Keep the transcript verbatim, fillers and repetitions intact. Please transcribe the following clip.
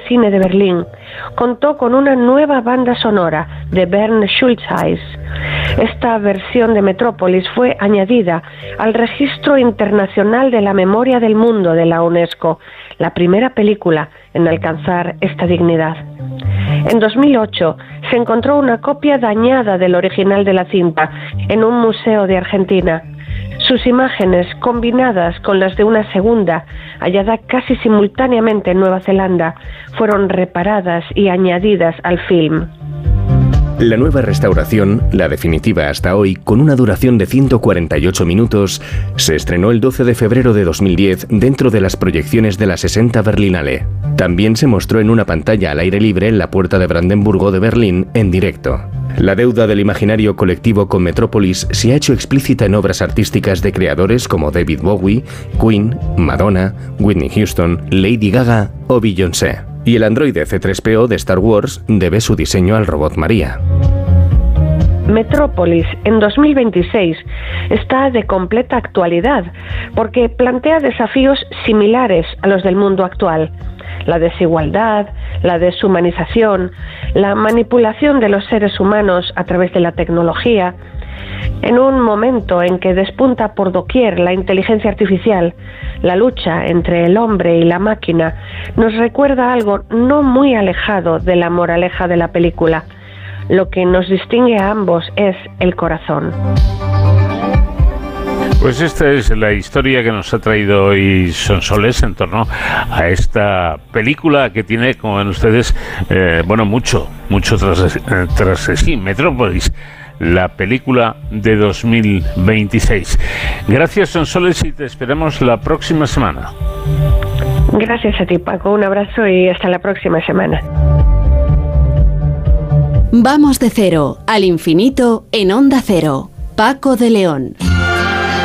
cine de Berlín, contó con una nueva banda sonora de Bernd Schultheis. Esta versión de Metrópolis fue añadida al Registro Internacional de la Memoria del Mundo de la UNESCO, la primera película en alcanzar esta dignidad. En dos mil ocho se encontró una copia dañada del original de la cinta en un museo de Argentina. Sus imágenes, combinadas con las de una segunda, hallada casi simultáneamente en Nueva Zelanda, fueron reparadas y añadidas al film. La nueva restauración, la definitiva hasta hoy, con una duración de ciento cuarenta y ocho minutos, se estrenó el doce de febrero de dos mil diez dentro de las proyecciones de la sesenta Berlinale. También se mostró en una pantalla al aire libre en la Puerta de Brandenburgo de Berlín en directo. La deuda del imaginario colectivo con Metrópolis se ha hecho explícita en obras artísticas de creadores como David Bowie, Queen, Madonna, Whitney Houston, Lady Gaga o Beyoncé. Y el androide C tres P O de Star Wars debe su diseño al robot María. Metrópolis en dos mil veintiséis está de completa actualidad porque plantea desafíos similares a los del mundo actual. La desigualdad, la deshumanización, la manipulación de los seres humanos a través de la tecnología. En un momento en que despunta por doquier la inteligencia artificial, la lucha entre el hombre y la máquina nos recuerda algo no muy alejado de la moraleja de la película. Lo que nos distingue a ambos es el corazón. Pues esta es la historia que nos ha traído hoy Sonsoles en torno a esta película que tiene, como ven ustedes, eh, bueno, mucho, mucho tras, eh, tras sí, Metrópolis, la película de dos mil veintiséis. Gracias, Sonsoles, y te esperamos la próxima semana. Gracias a ti, Paco. Un abrazo y hasta la próxima semana. Vamos de cero al infinito en Onda Cero. Paco de León.